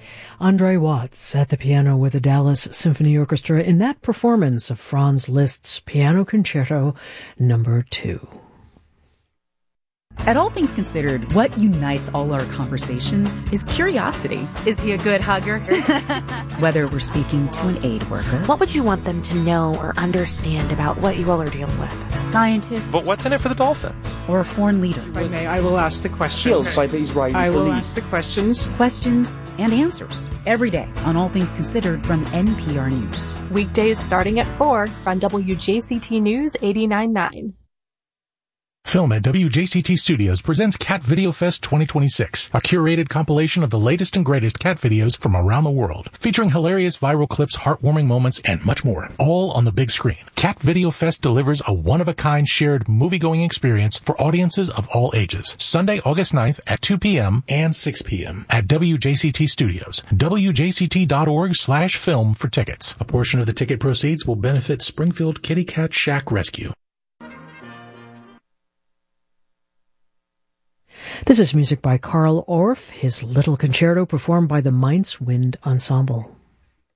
Andre Watts at the piano with the Dallas Symphony Orchestra in that performance of Franz Liszt's Piano Concerto No. 2. At All Things Considered, what unites all our conversations is curiosity. Is he a good hugger? Whether we're speaking to an aid worker, what would you want them to know or understand about what you all are dealing with? a scientist, But what's in it for the Dolphins? or a foreign leader. If I may, I will ask the question. Killed by the Israeli I will police. ask the questions. Questions and answers every day on All Things Considered from NPR News. Weekdays starting at 4 on WJCT News 89.9. Film at WJCT Studios presents Cat Video Fest 2026, a curated compilation of the latest and greatest cat videos from around the world, featuring hilarious viral clips, heartwarming moments, and much more, all on the big screen. Cat Video Fest delivers a one-of-a-kind shared movie-going experience for audiences of all ages. Sunday, August 9th at 2 p.m. and 6 p.m. at WJCT Studios. WJCT.org/film for tickets. A portion of the ticket proceeds will benefit Springfield Kitty Cat Shack Rescue. This is music by Carl Orff, his Little Concerto performed by the Mainz Wind Ensemble.